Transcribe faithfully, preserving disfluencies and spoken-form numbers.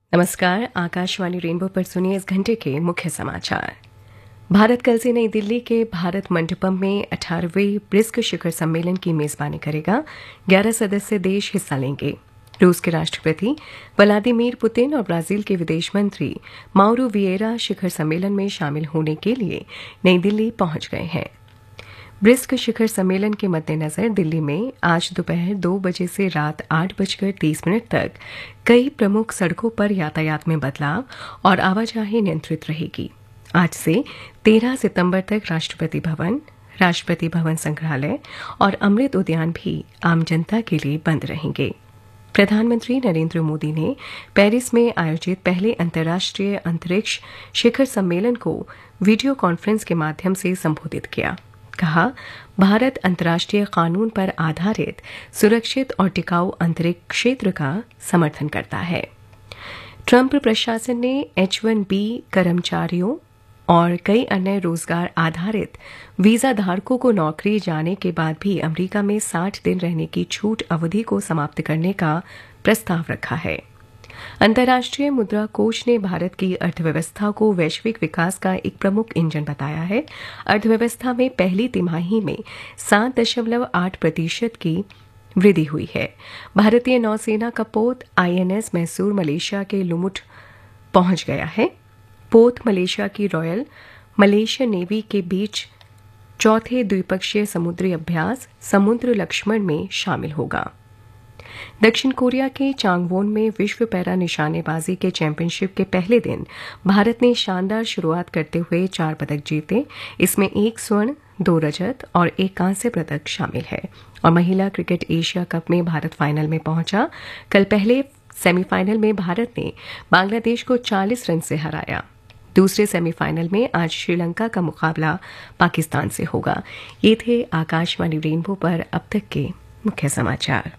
नमस्कार। आकाशवाणी रेनबो पर सुनिए इस घंटे के मुख्य समाचार। भारत कल से नई दिल्ली के भारत मंडपम में अठारहवें ब्रिक्स शिखर सम्मेलन की मेजबानी करेगा। ग्यारह सदस्य देश हिस्सा लेंगे। रूस के राष्ट्रपति व्लादिमीर पुतिन और ब्राजील के विदेश मंत्री माउरो विएरा शिखर सम्मेलन में शामिल होने के लिए नई दिल्ली पहुंच गए हैं। ब्रिक्स शिखर सम्मेलन के मद्देनजर दिल्ली में आज दोपहर दो बजे से रात आठ बजकर तीस मिनट तक कई प्रमुख सड़कों पर यातायात में बदलाव और आवाजाही नियंत्रित रहेगी। आज से तेरह सितंबर तक राष्ट्रपति भवन, राष्ट्रपति भवन संग्रहालय और अमृत उद्यान भी आम जनता के लिए बंद रहेंगे। प्रधानमंत्री नरेंद्र मोदी ने पेरिस में आयोजित पहले अंतर्राष्ट्रीय अंतरिक्ष शिखर सम्मेलन को वीडियो कॉन्फ्रेंस के माध्यम से संबोधित किया। कहा, भारत अंतर्राष्ट्रीय कानून पर आधारित सुरक्षित और टिकाऊ अंतरिक्ष क्षेत्र का समर्थन करता है। ट्रंप प्रशासन ने एच वन बी कर्मचारियों और कई अन्य रोजगार आधारित वीजा धारकों को नौकरी जाने के बाद भी अमेरिका में साठ दिन रहने की छूट अवधि को समाप्त करने का प्रस्ताव रखा है। अंतर्राष्ट्रीय मुद्रा कोष ने भारत की अर्थव्यवस्था को वैश्विक विकास का एक प्रमुख इंजन बताया है। अर्थव्यवस्था में पहली तिमाही में सात दशमलव आठ प्रतिशत की वृद्धि हुई है। भारतीय नौसेना का पोत आईएनएस मैसूर मलेशिया के लुमुट पहुंच गया है। पोत मलेशिया की रॉयल मलेशियन नेवी के बीच चौथे द्विपक्षीय समुद्री अभ्यास समुद्र लक्ष्मण में शामिल होगा। दक्षिण कोरिया के चांगवोन में विश्व पैरा निशानेबाजी के चैंपियनशिप के पहले दिन भारत ने शानदार शुरुआत करते हुए चार पदक जीते। इसमें एक स्वर्ण, दो रजत और एक कांस्य पदक शामिल है। और महिला क्रिकेट एशिया कप में भारत फाइनल में पहुंचा। कल पहले सेमीफाइनल में भारत ने बांग्लादेश को चालीस रन से हराया। दूसरे सेमीफाइनल में आज श्रीलंका का मुकाबला पाकिस्तान से होगा। ये थे आकाशवाणी रेनबो पर अब तक के मुख्य समाचार।